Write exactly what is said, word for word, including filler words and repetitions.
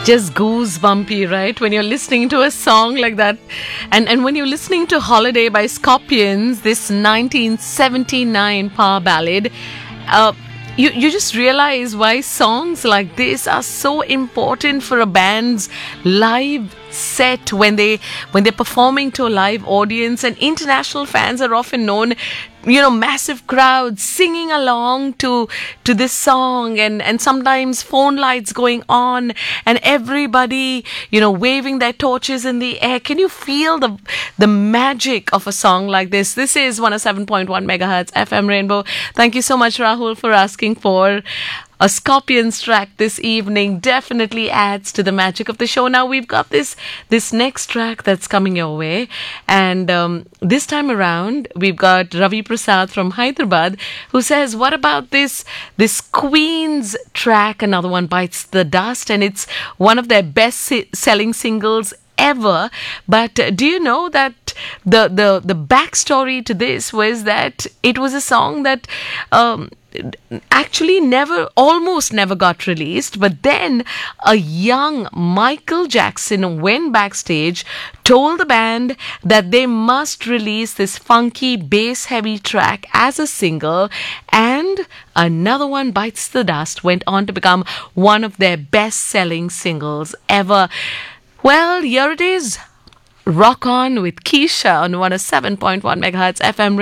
just goosebumpy, right? When you're listening to a song like that. And, and when you're listening to Holiday by Scorpions, this nineteen seventy-nine power ballad, uh, you, you just realize why songs like this are so important for a band's live set when they when they're performing to a live audience. And international fans are often known, you know, massive crowds singing along to to this song, and and sometimes phone lights going on and everybody, you know, waving their torches in the air. Can you feel the the magic of a song like this? This is one oh seven point one megahertz F M Rainbow. Thank you so much, Rahul, for asking for a Scorpions track this evening. Definitely adds to the magic of the show. Now we've got this this next track that's coming your way, and um, this time around we've got Ravi Prasad from Hyderabad who says, what about this this Queen's track, Another One Bites the Dust, and it's one of their best si- selling singles ever. But uh, do you know that the the the backstory to this was that it was a song that um, actually never, almost never got released, but then a young Michael Jackson went backstage, told the band that they must release this funky bass heavy track as a single, and Another One Bites the Dust went on to become one of their best selling singles ever. Well, here it is. Rock On with Keisha on one oh seven point one megahertz F M